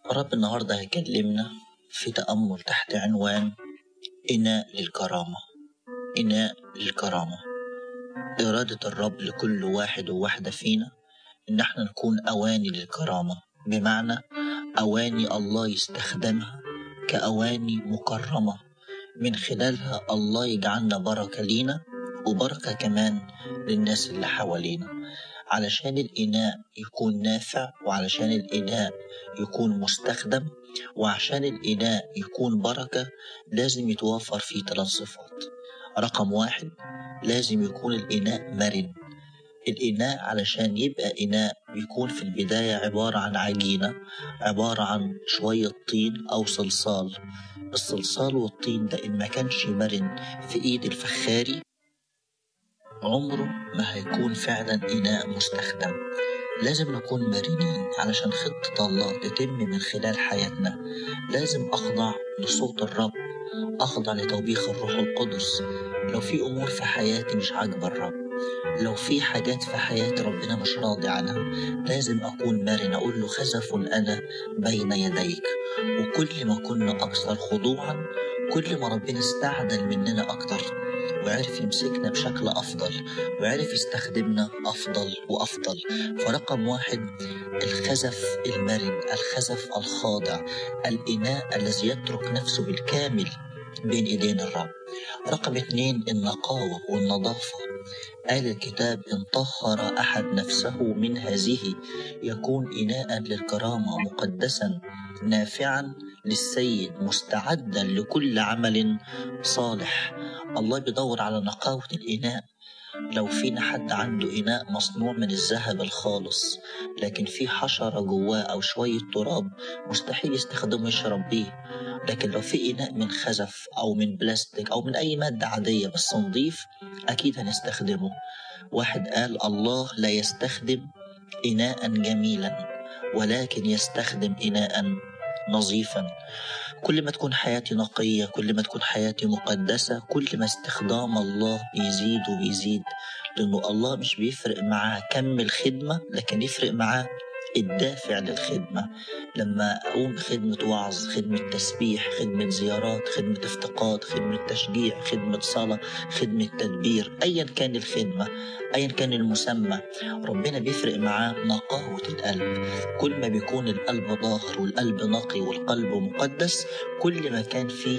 رب النهاردة هيكلمنا في تأمل تحت عنوان إناء للكرامة. إناء للكرامة، إرادة الرب لكل واحد وواحدة فينا إن احنا نكون أواني للكرامة، بمعنى أواني الله يستخدمها كأواني مكرمة، من خلالها الله يجعلنا بركة لينا وبركة كمان للناس اللي حوالينا. علشان الإناء يكون نافع، وعلشان الإناء يكون مستخدم، وعشان الإناء يكون بركة، لازم يتوفر فيه 3 صفات. رقم 1، لازم يكون الإناء مرن. الإناء علشان يبقى إناء بيكون في البداية عبارة عن عجينة، عبارة عن شوية طين أو صلصال. الصلصال والطين ده إن ما كانش مرن في إيد الفخاري عمره ما هيكون فعلا إناء مستخدم. لازم نكون مرنين علشان خطة الله تتم من خلال حياتنا. لازم أخضع لصوت الرب، أخضع لتوبيخ الروح القدس. لو في أمور في حياتي مش عاجبة الرب، لو في حاجات في حياتي ربنا مش راضي عنها، لازم أكون مرن، أقول له خزف أنا بين يديك. وكل ما كنا أكثر خضوعا، كل ما ربنا استعدل مننا أكتر وعرف يمسكنا بشكل أفضل، وعرف يستخدمنا أفضل وأفضل. فرقم 1، الخزف المرن، الخزف الخاضع، الإناء الذي يترك نفسه بالكامل بين إيدين الرب. رقم 2، النقاوة والنظافة. قال الكتاب إن طهر أحد نفسه من هذه يكون إناء للكرامة، مقدسا نافعا للسيد، مستعدا لكل عمل صالح. الله بيدور على نقاوة الإناء. لو فينا حد عنده إناء مصنوع من الذهب الخالص لكن في حشرة جواه أو شوية تراب، مستحيل يستخدمه يشرب بيه. لكن لو في إناء من خزف أو من بلاستيك أو من أي مادة عادية بس نضيف، أكيد هنستخدمه. واحد قال الله لا يستخدم إناء جميلا ولكن يستخدم إناء نظيفا. كل ما تكون حياتي نقية، كل ما تكون حياتي مقدسة، كل ما استخدام الله بيزيد وبيزيد. لأنه الله مش بيفرق معاه كم الخدمة، لكن يفرق معاه الدافع للخدمة. لما أقوم بخدمة وعظ، خدمة تسبيح، خدمة زيارات، خدمة افتقاد، خدمة تشجيع، خدمة صلاة، خدمة تدبير، أيا كان الخدمة، أيا كان المسمى، ربنا بيفرق معاه نقاوة القلب. كل ما بيكون القلب ظاهر والقلب نقي والقلب مقدس، كل ما كان فيه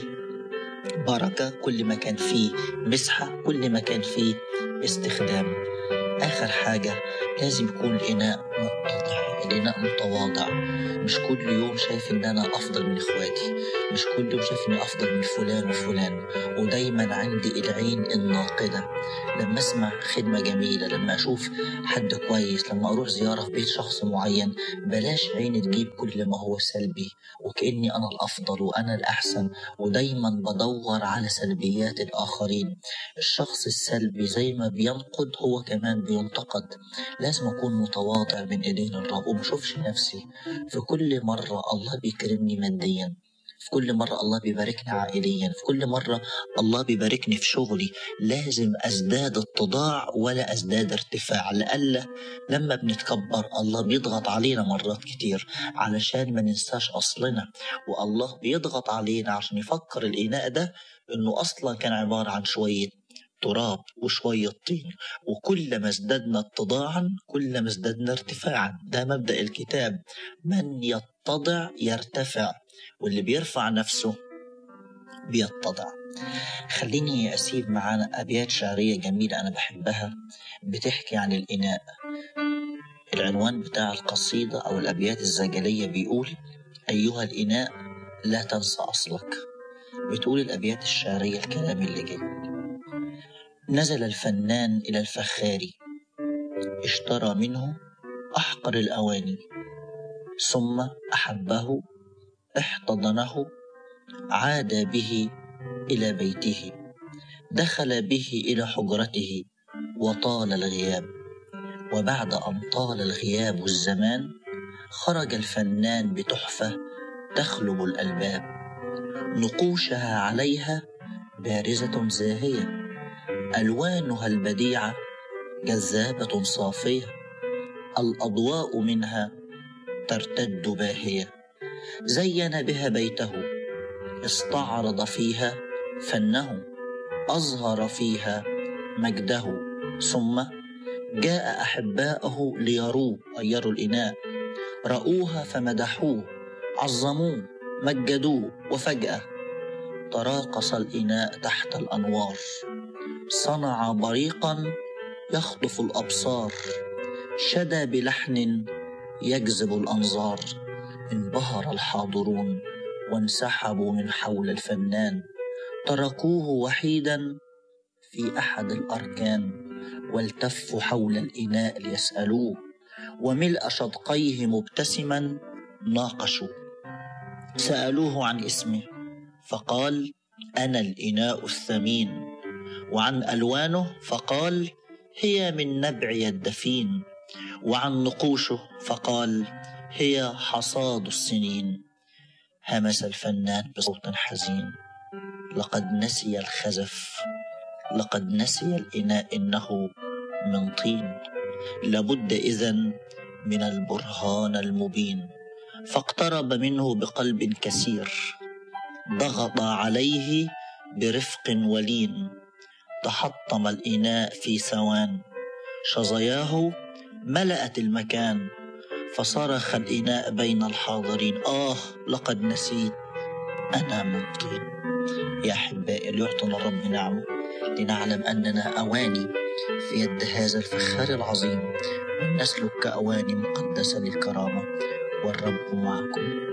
بركة، كل ما كان فيه مسحة، كل ما كان فيه استخدام. آخر حاجة، لازم يكون الإناء متضع، الإناء متواضع. مش كل يوم شايف إن أنا أفضل من إخواتي، مش كل يوم شايف إني أفضل من فلان وفلان، ودايما عندي العين الناقدة. لما أسمع خدمة جميلة، لما أشوف حد كويس، لما أروح زيارة في بيت شخص معين، بلاش عيني تجيب كل ما هو سلبي وكأني أنا الأفضل وأنا الأحسن، ودايما بدور على سلبيات الآخرين. الشخص السلبي زي ما بينقد هو كمان بينتقد. لازم أكون متواضع بين إيدين الرب ومشوفش نفسي. في كل مرة الله بيكرمني ماديا، في كل مرة الله بيباركني عائليا، في كل مرة الله بيباركني في شغلي، لازم أزداد اتضاع ولا أزداد ارتفاع، لألا لما بنتكبر الله بيضغط علينا مرات كتير علشان ما ننساش أصلنا. والله بيضغط علينا عشان يفكر الإناء ده إنه أصلا كان عبارة عن شوية تراب وشوية طين. وكلما ازددنا اتضاعا كلما ازددنا ارتفاعا. ده مبدأ الكتاب، من يتضع يرتفع، واللي بيرفع نفسه بيتضع. خليني أسيب معانا أبيات شعرية جميلة أنا بحبها بتحكي عن الإناء. العنوان بتاع القصيدة أو الأبيات الزجلية بيقول: أيها الإناء لا تنسى أصلك. بتقول الأبيات الشعرية الكلام اللي جاي: نزل الفنان إلى الفخاري، اشترى منه أحقر الأواني، ثم أحبه احتضنه، عاد به إلى بيته، دخل به إلى حجرته وطال الغياب. وبعد أن طال الغياب الزمان، خرج الفنان بتحفة تخلب الألباب، نقوشها عليها بارزة زاهية، ألوانها البديعة جذابة صافية، الأضواء منها ترتد باهية، زين بها بيته، استعرض فيها فنه، أظهر فيها مجده. ثم جاء أحباءه ليروه، أي يروا الإناء، رأوها فمدحوه، عظموه، مجدوه. وفجأة تراقص الإناء تحت الأنوار، صنع بريقا يخطف الأبصار، شدى بلحن يجذب الأنظار. انبهر الحاضرون وانسحبوا من حول الفنان، تركوه وحيدا في أحد الأركان، والتفوا حول الإناء ليسألوه، وملء شدقيه مبتسما ناقشوا. سألوه عن اسمه فقال: أنا الإناء الثمين. وعن ألوانه فقال: هي من نبعي الدفين. وعن نقوشه فقال: هي حصاد السنين. همس الفنان بصوت حزين: لقد نسي الخزف، لقد نسي الإناء إنه من طين. لابد إذن من البرهان المبين. فاقترب منه بقلب كسير، ضغط عليه برفق ولين، تحطم الإناء في ثوان، شظياه ملأت المكان. فصرخ الإناء بين الحاضرين: لقد نسيت، أنا من طين. يا أحبائي، ليعطنا الرب نعمه لنعلم أننا أواني في يد هذا الفخار العظيم، ونسلك كأواني مقدسة للكرامة، والرب معكم.